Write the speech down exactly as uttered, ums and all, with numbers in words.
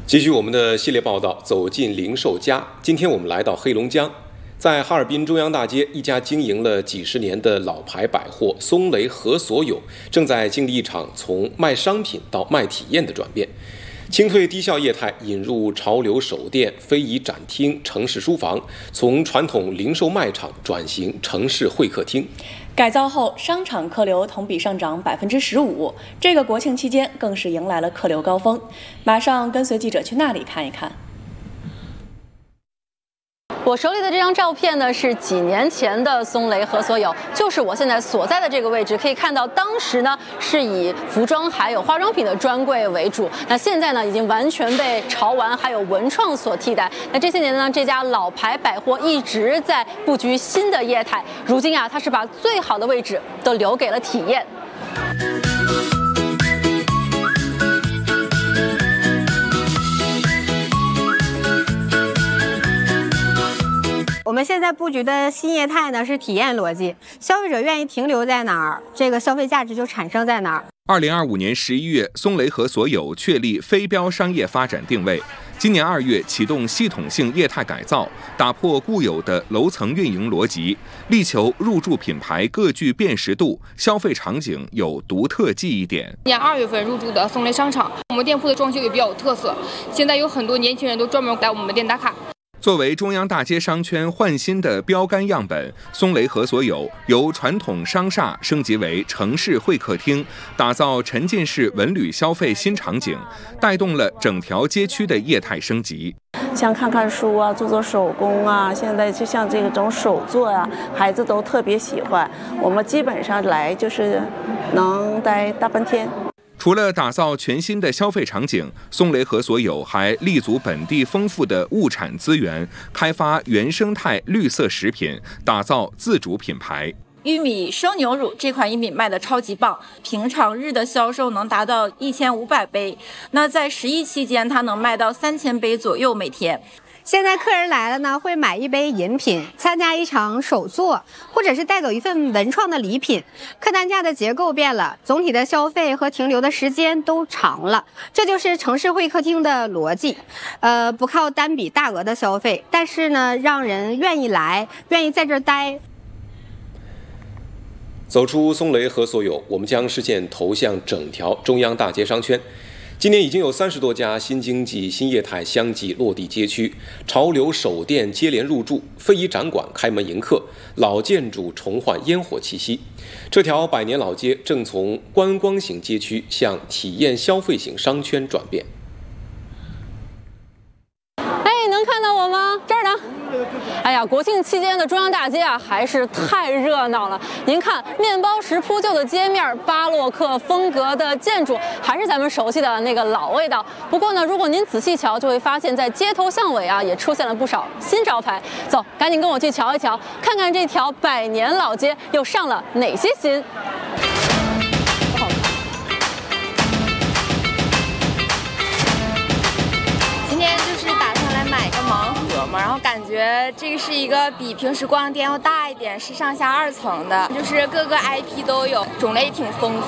继续我们的系列报道，走进零售家。今天我们来到黑龙江，在哈尔滨中央大街，一家经营了几十年的老牌百货松雷何所有，正在经历一场从卖商品到卖体验的转变。清退低效业态，引入潮流手店、非遗展厅、城市书房，从传统零售卖场转型城市会客厅。 改造后，商场客流同比上涨百分之十五。这个国庆期间，更是迎来了客流高峰。马上跟随记者去那里看一看。 我手里的这张照片呢，是几年前的松雷何所有，就是我现在所在的这个位置。可以看到，当时呢是以服装还有化妆品的专柜为主，那现在呢已经完全被潮玩还有文创所替代。那这些年呢，这家老牌百货一直在布局新的业态，如今啊，它是把最好的位置都留给了体验。 我们现在布局的新业态呢是体验逻辑，消费者愿意停留在哪儿，这个消费价值就产生在哪儿。 二零二五年十一月，松雷何所有确立非标商业发展定位。今年二月启动系统性业态改造，打破固有的楼层运营逻辑，力求入驻品牌各具辨识度，消费场景有独特记忆点。 今年二月份入驻的松雷商场，我们店铺的装修也比较有特色，现在有很多年轻人都专门来我们店打卡。 作为中央大街商圈焕新的标杆样本，松雷何所有由传统商厦升级为城市会客厅，打造沉浸式文旅消费新场景，带动了整条街区的业态升级。 像看看书啊，做做手工啊，现在就像这种手作啊，孩子都特别喜欢。我们基本上来就是能待大半天。 除了打造全新的消费场景，松雷何所有还立足本地丰富的物产资源，开发原生态绿色食品，打造自主品牌。 玉米生牛乳这款饮品卖的超级棒，平常日的销售能达到一千五百杯，那在十一期间它能卖到三千杯左右每天。 现在客人来了呢，会买一杯饮品，参加一场手作，或者是带走一份文创的礼品。客单价的结构变了，总体的消费和停留的时间都长了，这就是城市会客厅的逻辑。呃，不靠单笔大额的消费，但是呢，让人愿意来，愿意在这儿待。 走出松雷何所有，我们将视线投向整条中央大街商圈。今年已经有三十多家新经济新业态相继落地街区，潮流手店接连入驻，非遗展馆开门迎客，老建筑重焕烟火气息。这条百年老街正从观光型街区向体验消费型商圈转变。 哎，能看到我吗？这儿呢。哎呀，国庆期间的中央大街啊，还是太热闹了。您看，面包石铺就的街面，巴洛克风格的建筑，还是咱们熟悉的那个老味道。不过呢，如果您仔细瞧，就会发现，在街头巷尾啊，也出现了不少新招牌。走，赶紧跟我去瞧一瞧，看看这条百年老街又上了哪些新。 今天就是打算来买个盲盒嘛，然后感觉这个是一个比平时逛店要大一点，是上下二层的，就是各个 I P 都有，种类挺丰